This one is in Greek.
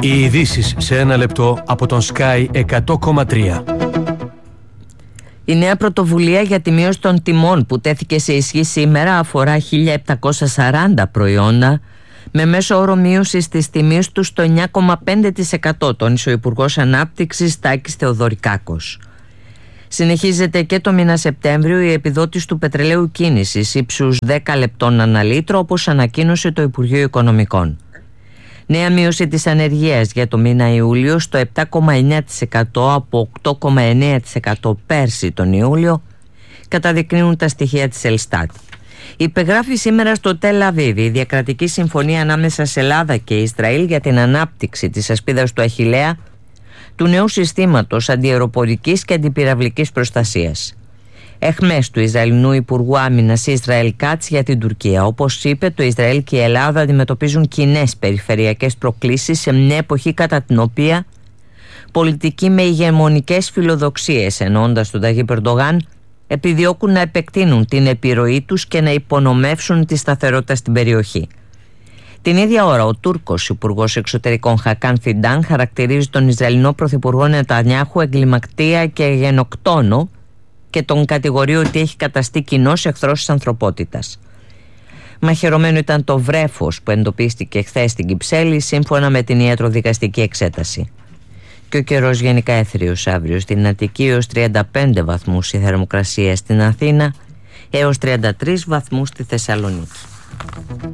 Οι ειδήσεις σε ένα λεπτό από τον Sky 100,3. Η νέα πρωτοβουλία για τη μείωση των τιμών που τέθηκε σε ισχύ σήμερα αφορά 1.740 προϊόντα με μέσο όρο μείωσης της τιμής του στο 9,5%, τόνισε ο Υπουργός Ανάπτυξης Τάκης Θεοδωρικάκος. Συνεχίζεται και το μήνα Σεπτέμβριο η επιδότηση του πετρελαίου κίνησης ύψους 10 λεπτών ανά λίτρο, όπως ανακοίνωσε το Υπουργείο Οικονομικών. Νέα μείωση της ανεργίας για το μήνα Ιούλιο στο 7,9% από 8,9% πέρσι τον Ιούλιο, καταδεικνύουν τα στοιχεία της Ελστάτ. Υπεγράφει σήμερα στο Τελ Αβίβ η διακρατική συμφωνία ανάμεσα σε Ελλάδα και Ισραήλ για την ανάπτυξη της ασπίδας του Αχιλλέα, του νέου συστήματος αντιαεροπορικής και αντιπυραυλικής προστασίας. Εχμές του Ισραηλινού Υπουργού Άμυνας Ισραήλ Κάτς για την Τουρκία. Όπως είπε, το Ισραήλ και η Ελλάδα αντιμετωπίζουν κοινές περιφερειακές προκλήσεις σε μια εποχή κατά την οποία πολιτικοί με ηγεμονικές φιλοδοξίες, εννοώντας τον Ταγίπ Ερντογάν, επιδιώκουν να επεκτείνουν την επιρροή τους και να υπονομεύσουν τη σταθερότητα στην περιοχή. Την ίδια ώρα, ο Τούρκος Υπουργός Εξωτερικών Χακάν Φιντάν χαρακτηρίζει τον Ισραηλινό Πρωθυπουργό Νετανιάχου εγκληματία και γενοκτόνο και τον κατηγορεί ότι έχει καταστεί κοινός εχθρός της ανθρωπότητας. Μαχαιρωμένο ήταν το βρέφος που εντοπίστηκε χθες στην Κυψέλη, σύμφωνα με την ιατροδικαστική εξέταση. Και ο καιρός γενικά έθριος αύριο στην Αττική, έως 35 βαθμούς η θερμοκρασία στην Αθήνα, έως 33 βαθμούς στη Θεσσαλονίκη.